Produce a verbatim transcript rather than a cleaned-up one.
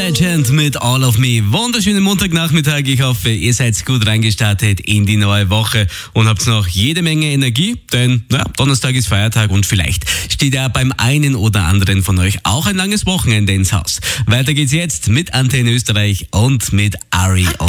Legend mit All of Me. Wunderschönen Montagnachmittag. Ich hoffe, ihr seid gut reingestartet in die neue Woche und habt noch jede Menge Energie, denn ja, Donnerstag ist Feiertag und vielleicht steht ja beim einen oder anderen von euch auch ein langes Wochenende ins Haus. Weiter geht's jetzt mit Antenne Österreich und mit Ari und